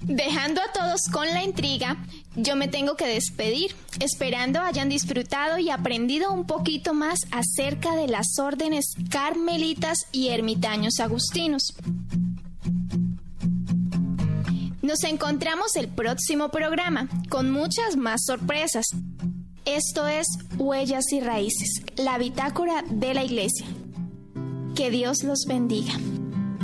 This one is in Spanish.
Dejando a todos con la intriga, yo me tengo que despedir, esperando hayan disfrutado y aprendido un poquito más acerca de las órdenes carmelitas y ermitaños agustinos. Nos encontramos el próximo programa con muchas más sorpresas. Esto es Huellas y Raíces, la bitácora de la Iglesia. Que Dios los bendiga.